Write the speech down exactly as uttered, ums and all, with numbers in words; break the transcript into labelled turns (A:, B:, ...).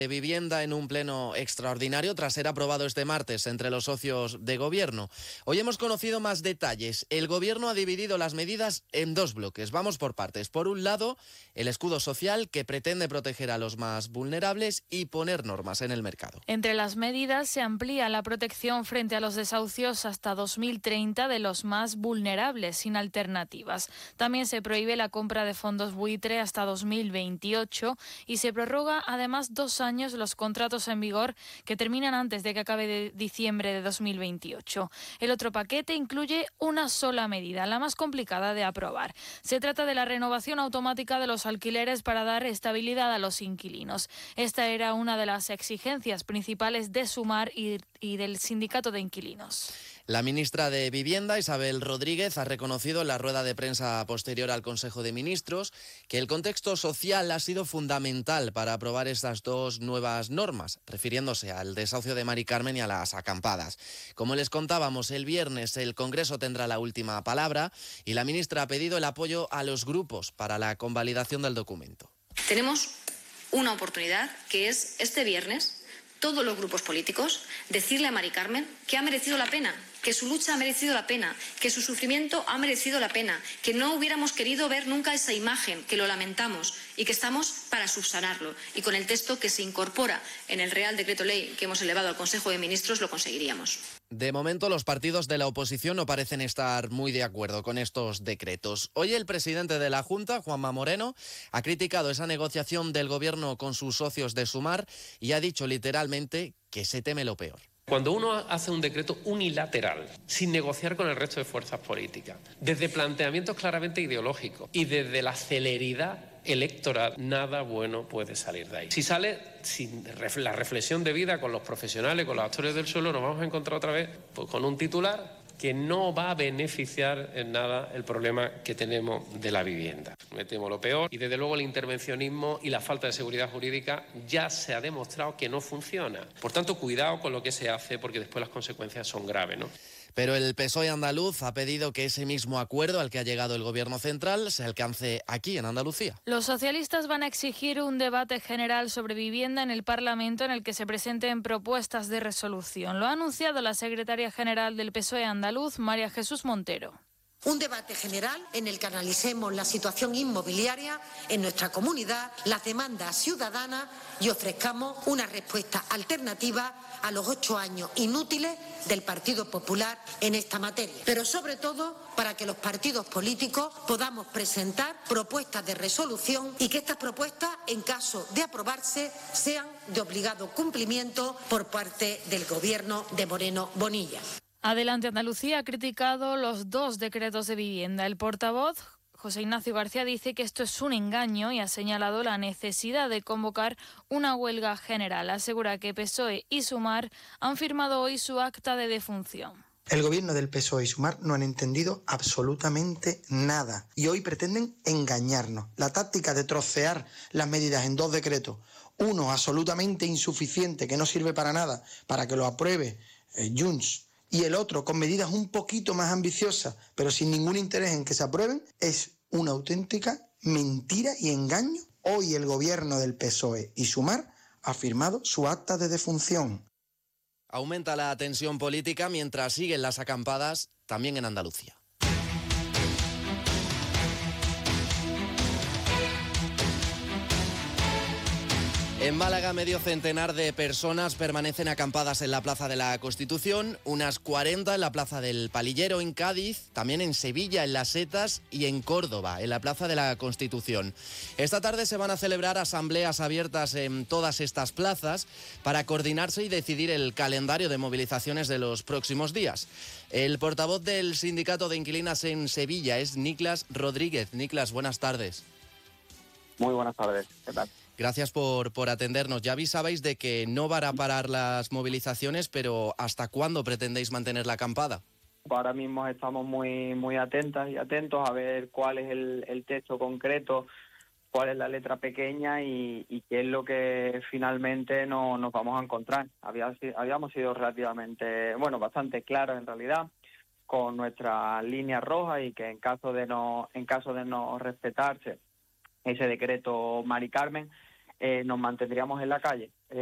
A: de vivienda en un pleno extraordinario tras ser aprobado este martes entre los socios de gobierno. Hoy hemos conocido más detalles. El gobierno ha dividido las medidas en dos bloques. Vamos por partes. Por un lado, el escudo social que pretende proteger a los más vulnerables y poner normas en el mercado.
B: Entre las medidas se amplía la protección frente a los desahucios hasta dos mil treinta de los más vulnerables sin alternativas. También se prohíbe la compra de fondos buitre hasta dos mil veintiocho y se prorroga además dos años los contratos en vigor que terminan antes de que acabe de diciembre de dos mil veintiocho. El otro paquete incluye una sola medida, la más complicada de aprobar. Se trata de la renovación automática de los alquileres para dar estabilidad a los inquilinos. Esta era una de las exigencias principales de Sumar y, y del Sindicato de Inquilinos.
A: La ministra de Vivienda, Isabel Rodríguez, ha reconocido en la rueda de prensa posterior al Consejo de Ministros que el contexto social ha sido fundamental para aprobar estas dos nuevas normas, refiriéndose al desahucio de Mari Carmen y a las acampadas. Como les contábamos, el viernes el Congreso tendrá la última palabra y la ministra ha pedido el apoyo a los grupos para la convalidación del documento.
C: Tenemos una oportunidad que es este viernes, todos los grupos políticos, decirle a Mari Carmen que ha merecido la pena, que su lucha ha merecido la pena, que su sufrimiento ha merecido la pena, que no hubiéramos querido ver nunca esa imagen, que lo lamentamos y que estamos para subsanarlo. Y con el texto que se incorpora en el Real Decreto Ley que hemos elevado al Consejo de Ministros lo conseguiríamos.
A: De momento, los partidos de la oposición no parecen estar muy de acuerdo con estos decretos. Hoy el presidente de la Junta, Juanma Moreno, ha criticado esa negociación del Gobierno con sus socios de Sumar y ha dicho literalmente que se teme lo peor.
D: Cuando uno hace un decreto unilateral, sin negociar con el resto de fuerzas políticas, desde planteamientos claramente ideológicos y desde la celeridad electoral, nada bueno puede salir de ahí. Si sale sin la reflexión debida con los profesionales, con los actores del suelo, nos vamos a encontrar otra vez pues, con un titular que no va a beneficiar en nada el problema que tenemos de la vivienda. Me temo lo peor y desde luego el intervencionismo y la falta de seguridad jurídica ya se ha demostrado que no funciona. Por tanto, cuidado con lo que se hace porque después las consecuencias son graves, ¿no?
A: Pero el P S O E andaluz ha pedido que ese mismo acuerdo al que ha llegado el Gobierno central se alcance aquí, en Andalucía.
B: Los socialistas van a exigir un debate general sobre vivienda en el Parlamento en el que se presenten propuestas de resolución. Lo ha anunciado la secretaria general del P S O E andaluz, María Jesús Montero.
E: Un debate general en el que analicemos la situación inmobiliaria en nuestra comunidad, las demandas ciudadanas y ofrezcamos una respuesta alternativa a los ocho años inútiles del Partido Popular en esta materia. Pero sobre todo para que los partidos políticos podamos presentar propuestas de resolución y que estas propuestas, en caso de aprobarse, sean de obligado cumplimiento por parte del Gobierno de Moreno Bonilla.
B: Adelante Andalucía ha criticado los dos decretos de vivienda. El portavoz, José Ignacio García, dice que esto es un engaño y ha señalado la necesidad de convocar una huelga general. Asegura que P S O E y Sumar han firmado hoy su acta de defunción.
F: El gobierno del P S O E y Sumar no han entendido absolutamente nada y hoy pretenden engañarnos. La táctica de trocear las medidas en dos decretos, uno absolutamente insuficiente que no sirve para nada, para que lo apruebe eh, Junts, y el otro con medidas un poquito más ambiciosas, pero sin ningún interés en que se aprueben, es una auténtica mentira y engaño. Hoy el gobierno del P S O E y Sumar ha firmado su acta de defunción.
A: Aumenta la tensión política mientras siguen las acampadas también en Andalucía. En Málaga, medio centenar de personas permanecen acampadas en la Plaza de la Constitución, unas cuarenta en la Plaza del Palillero en Cádiz, también en Sevilla, en Las Setas y en Córdoba, en la Plaza de la Constitución. Esta tarde se van a celebrar asambleas abiertas en todas estas plazas para coordinarse y decidir el calendario de movilizaciones de los próximos días. El portavoz del Sindicato de Inquilinas en Sevilla es Niklas Rodríguez. Niklas, buenas tardes.
G: Muy buenas tardes, ¿qué tal?
A: Gracias por, por atendernos. Ya avisabais de que no van a parar las movilizaciones, pero ¿hasta cuándo pretendéis mantener la acampada?
G: Ahora mismo estamos muy muy atentas y atentos a ver cuál es el, el texto concreto, cuál es la letra pequeña y, y qué es lo que finalmente no, nos vamos a encontrar. Había, habíamos sido relativamente, bueno, bastante claros en realidad con nuestra línea roja y que en caso de no, en caso de no respetarse ese decreto Mari Carmen, eh, nos mantendríamos en la calle.